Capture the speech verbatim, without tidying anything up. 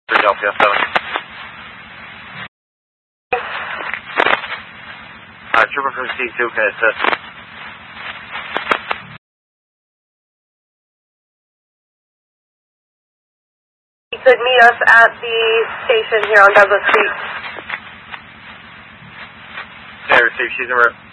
Philadelphia seven. Uh, trooper from C two can assist. He could meet us at the station here on Douglas Street. Okay, receive. She's in route.